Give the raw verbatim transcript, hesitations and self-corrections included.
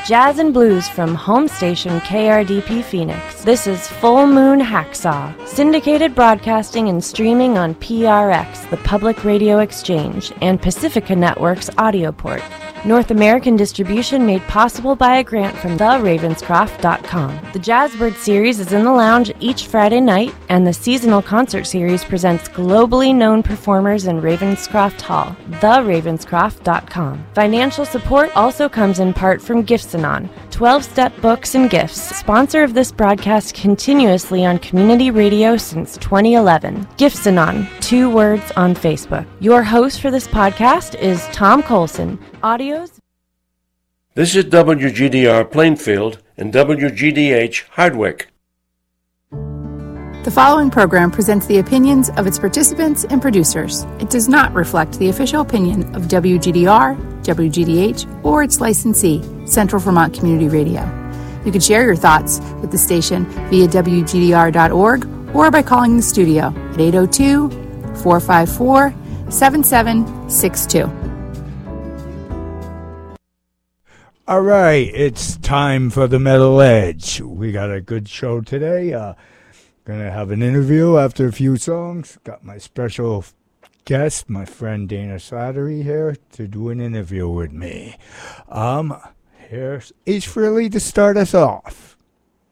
Jazz and blues from home station K R D P Phoenix. This is Full Moon Hacksaw, syndicated broadcasting and streaming on P R X, the Public Radio Exchange, and Pacifica Network's Audioport. North American distribution made possible by a grant from the ravenscroft dot com. The Jazzbird series is in the lounge each Friday night, and the seasonal concert series presents globally known performers in Ravenscroft Hall. the ravenscroft dot com. Financial support also comes in part from Gifts-Anon, twelve-step books and gifts, sponsor of this broadcast continuously on community radio since twenty eleven. Gifts-Anon, two words on Facebook. Your host for this podcast is Tom Colson. Audios. This is W G D R Plainfield and W G D H Hardwick. The following program presents the opinions of its participants and producers. It does not reflect the official opinion of W G D R, W G D H, or its licensee, Central Vermont Community Radio. You can share your thoughts with the station via W G D R dot org or by calling the studio at eight oh two, four five four, seven seven six two. All right, it's time for the Metal Edge. We got a good show today. Uh, gonna have an interview after a few songs. Got my special guest, my friend Dana Slattery, here to do an interview with me. Um, here's Ace Frehley to start us off.